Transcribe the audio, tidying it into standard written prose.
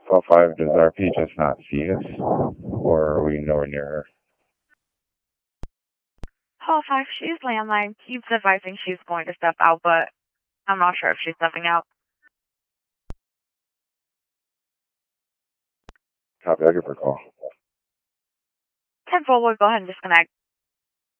Call 5, does RP just not see us? Or are we nowhere near her? Call 5, she's landline. Keeps advising she's going to step out, but I'm not sure if she's stepping out. Copy, I'll give her a call. 10 forward, go ahead and disconnect.